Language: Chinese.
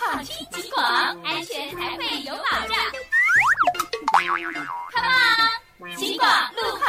好听警广，安全才会有保障。Come on， 警广路况。